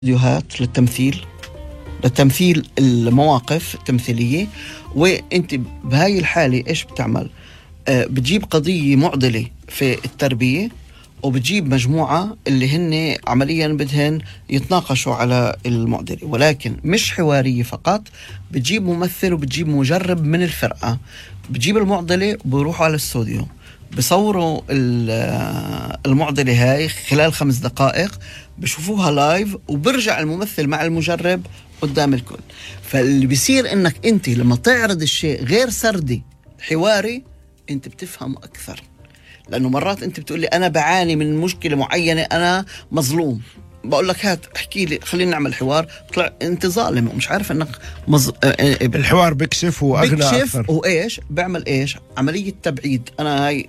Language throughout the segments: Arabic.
فيديوهات للتمثيل المواقف التمثيلية. وانت بهاي الحالة ايش بتعمل؟ بتجيب قضية معضلة في التربية، وبتجيب مجموعة اللي هن عمليا بدهن يتناقشوا على المعضلة، ولكن مش حوارية فقط. بتجيب ممثل وبتجيب مجرب من الفرقة، بتجيب المعضلة وبروحوا على الاستوديو بصوروا المعضلة هاي خلال 5 دقائق، بشوفوها لايف، وبرجع الممثل مع المجرب قدام الكل. فاللي بيصير انك انت لما تعرض الشيء غير سردي حواري، انت بتفهم اكثر. لانه مرات انت بتقولي انا بعاني من مشكلة معينة، انا مظلوم، بقول لك هات احكي لي، خلينا نعمل حوار، طلع انت ظالم ومش عارف انك الحوار بكشف واغنى اكثر. وايش بعمل؟ ايش عملية تبعيد. انا هاي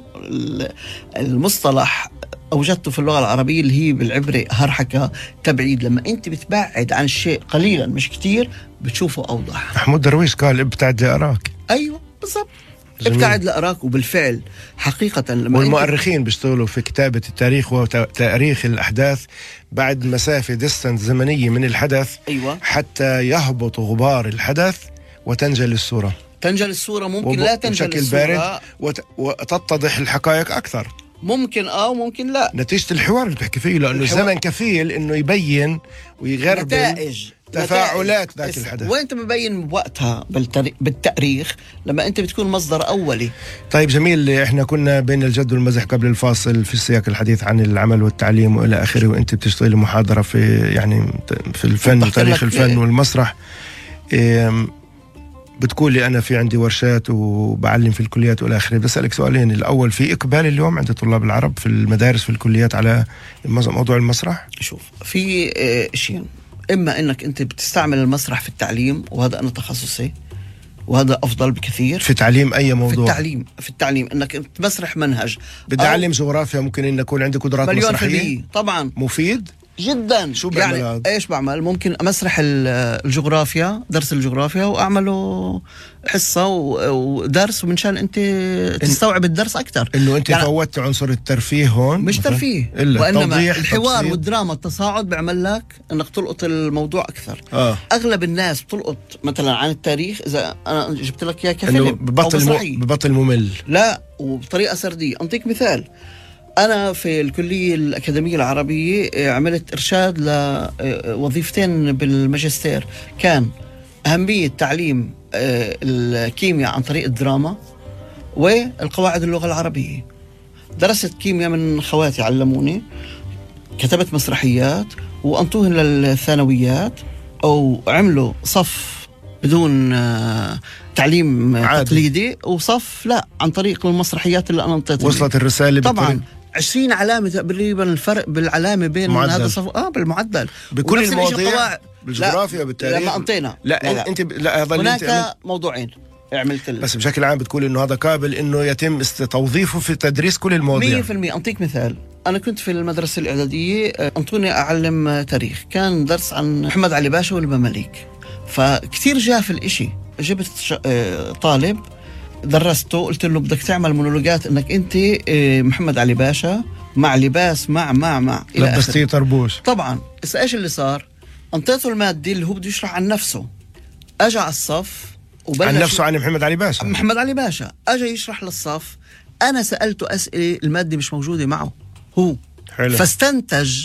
المصطلح اوجدته في اللغة العربية اللي هي بالعبري هرحكة تبعيد. لما انت بتبعد عن الشيء قليلا مش كتير بتشوفه اوضح. محمود درويش قال ابتعد لأراك. ايوه بالضبط، ابتعد لأراك. وبالفعل حقيقة لما والمؤرخين بيشتغلوا في كتابة التاريخ وتاريخ الأحداث بعد مسافة ديستنس زمنية من الحدث. أيوة. حتى يهبط غبار الحدث وتنجلي الصورة. تنجلي الصورة، ممكن لا تنجلي الصورة بارد وتتضح الحقائق أكثر. ممكن وممكن لا. نتيجة الحوار اللي بتحكي فيه، لأنه الزمن كفيل إنه يبين ويغربل نتائج تفاعلات ذاك الحدث. وانت مبين وقتها بالتاريخ لما انت بتكون مصدر اولي. طيب جميل. احنا كنا بين الجد والمزح قبل الفاصل في سياق الحديث عن العمل والتعليم والى اخره، وانت بتشتغلي محاضرة في الفن وتاريخ الفن والمسرح. بتقولي انا في عندي ورشات وبعلم في الكليات والى اخره. بسألك سؤالين. الاول، في اقبال اليوم عند طلاب العرب في المدارس في الكليات على موضوع المسرح؟ شوف، في شيء، إما إنك أنت بتستعمل المسرح في التعليم، وهذا أنا تخصصي وهذا أفضل بكثير. في تعليم أي موضوع؟ في التعليم إنك تمسرح منهج. بدي أعلم جغرافيا، ممكن إن يكون عندي قدرات مسرحية طبعا مفيد جدا. شو بعمل يعني ايش بعمل؟ ممكن امسرح الجغرافيا، درس الجغرافيا، واعمله حصة ودرس، ومنشان انت تستوعب الدرس اكثر. انه انت يعني فوتت عنصر الترفيه هون، مش ترفيه، وانما الحوار والدراما التصاعد بيعمل لك انك تلقط الموضوع اكثر. اغلب الناس بتلقط مثلا عن التاريخ، اذا انا جبت لك اياه كفيلم ببطل ممل، لا، وبطريقة سردية. انطيك مثال، أنا في الكلية الأكاديمية العربية عملت إرشاد لوظيفتين بالماجستير. كان أهمية تعليم الكيمياء عن طريق الدراما والقواعد اللغة العربية. درست كيمياء من خواتي علموني، كتبت مسرحيات وأنطوهن للثانويات، أو عملوا صف بدون تعليم تقليدي، وصف لا عن طريق المسرحيات اللي أنا انطيتها. وصلت الرسالة طبعا 20 علامة تقريبا الفرق بالعلامة بين هذا الصف بالمعدل بكل المواضيع، بالجغرافيا وبالتاريخ. لما أنطينا لا انت لا هناك موضوعين عملت بس بشكل عام بتقول انه هذا قابل انه يتم توظيفه في تدريس كل المواضيع 100%. أنطيك مثال، أنا كنت في المدرسة الإعدادية، أنطوني أعلم تاريخ، كان درس عن محمد علي باشا والمماليك، فكتير جاف الإشي. جبت طالب درسته، قلت له بدك تعمل مونولوجات انك انت محمد علي باشا مع لباس مع لبستيه طربوش. طبعا ايش اللي صار؟ انطيته المادة اللي هو بده يشرح عن نفسه، اجى على الصف وبلش عن نفسه، عن محمد علي باشا اجى يشرح للصف. انا سألته اسئلة المادة مش موجودة معه هو. حلو. فاستنتج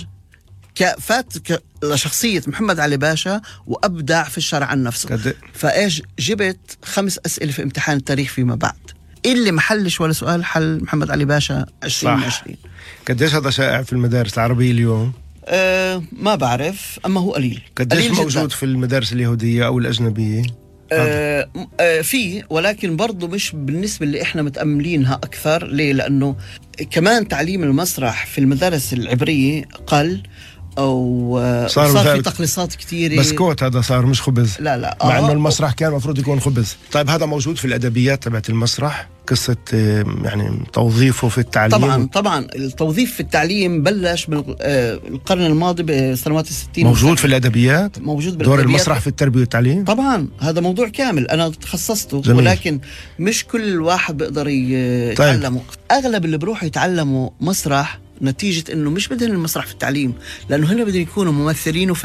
لشخصية محمد علي باشا وأبدع في الشرح عن نفسه. فإيش جبت 5 أسئلة في امتحان التاريخ فيما بعد، اللي محلش ولا سؤال حل محمد علي باشا 2020. قديش هذا شائع في المدارس العربية اليوم؟ ما بعرف، أما هو قليل. قديش موجود جداً في المدارس اليهودية أو الأجنبية؟ فيه، ولكن برضو مش بالنسبة اللي إحنا متأملينها أكثر. ليه؟ لأنه كمان تعليم المسرح في المدارس العبرية قل، أو صار في تقليصات كثيرة. بسكوت هذا صار مش خبز. لا مع أنه المسرح كان مفروض يكون خبز. طيب هذا موجود في الأدبيات تبعت المسرح، قصة يعني توظيفه في التعليم؟ طبعا التوظيف في التعليم بلش بالقرن الماضي بسنوات 60. موجود في الأدبيات؟ موجود دور المسرح في التربية والتعليم؟ طبعا هذا موضوع كامل أنا تخصصته. جميل. ولكن مش كل واحد بيقدر يتعلمه. أغلب اللي بروحوا يتعلموا مسرح نتيجة انه مش بدهم المسرح في التعليم، لانه هن بدهم يكونوا ممثلين